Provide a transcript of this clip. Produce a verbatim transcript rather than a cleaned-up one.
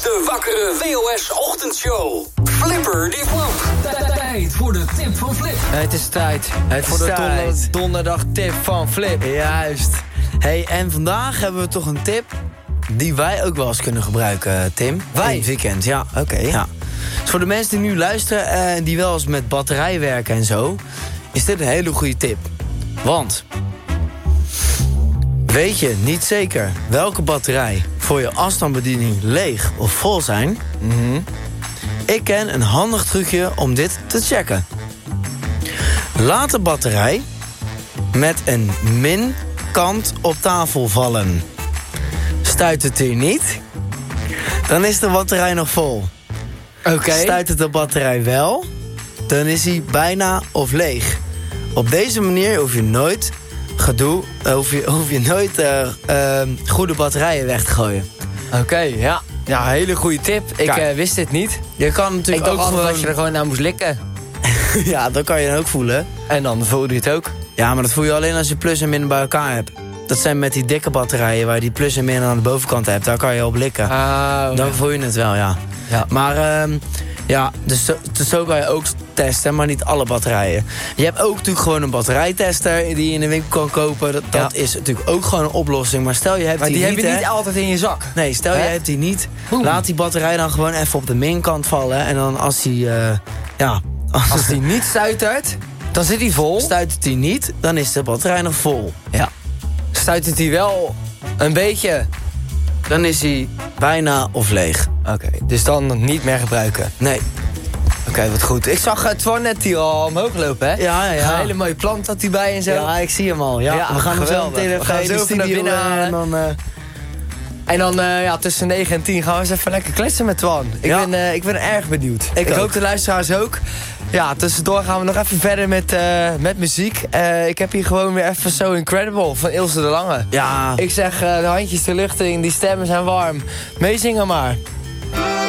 De wakkere W O S-ochtendshow. Flipper die flap. Tijd voor de tip van Flip. Het is tijd het voor is de tijd. donder, donderdag tip van Flip. Juist. Hey, en vandaag hebben we toch een tip die wij ook wel eens kunnen gebruiken, Tim. Wij? In het weekend, ja. Oké. Okay. Ja. Dus voor de mensen die nu luisteren en die wel eens met batterij werken en zo, is dit een hele goede tip. Want weet je niet zeker welke batterij voor je afstandsbediening leeg of vol zijn? Mm-hmm. Ik ken een handig trucje om dit te checken. Laat de batterij met een min kant op tafel vallen. Stuit het hier niet, dan is de batterij nog vol. Oké. Okay. Stuit het de batterij wel, dan is hij bijna of leeg. Op deze manier hoef je nooit gedoe, hoef je, hoef je nooit uh, uh, goede batterijen weg te gooien. Oké, okay, ja. Ja, hele goede tip. Ik uh, wist dit niet. Je kan natuurlijk ik dacht ook gewoon gewoon... dat je er gewoon naar moest likken. Ja, dat kan je dan ook voelen. En dan voel je het ook. Ja, maar dat voel je alleen als je plus en min bij elkaar hebt. Dat zijn met die dikke batterijen waar je die plus en min aan de bovenkant hebt. Daar kan je op likken. Oh, dan ja. voel je het wel, ja. ja. Maar um, ja, dus zo, dus zo kan je ook testen, maar niet alle batterijen. Je hebt ook natuurlijk gewoon een batterijtester die je in de winkel kan kopen. Dat, dat ja. is natuurlijk ook gewoon een oplossing. Maar stel je hebt maar die, die niet, heb je hè? niet altijd in je zak. Nee, stel Hè? je hebt die niet. Oeh. Laat die batterij dan gewoon even op de minkant vallen. En dan als die, uh, ja... Als, als die niet stuitert, dan zit die vol. Stuitert die niet, dan is de batterij nog vol. Ja. Stuitert die wel een beetje, dan is hij bijna of leeg. Oké, okay, dus dan niet meer gebruiken. Nee. Oké, okay, wat goed. Ik zag uh, Twan net hier al omhoog lopen, hè? Ja, ja, ja. Een hele mooie plant had hij bij en zo. Ja, ik zie hem al. Ja, ja we gaan hem zo meteen even gaan zo naar binnen halen. En dan, uh... en dan uh, ja, tussen negen en tien gaan we eens even lekker kletsen met Twan. Ik, ja. ben, uh, ik ben erg benieuwd. Ik, ik hoop de luisteraars ook. Ja, tussendoor gaan we nog even verder met, uh, met muziek. Uh, ik heb hier gewoon weer even So Incredible van Ilse de Lange. Ja. Ik zeg, uh, de handjes de lucht in, die stemmen zijn warm. Meezingen maar.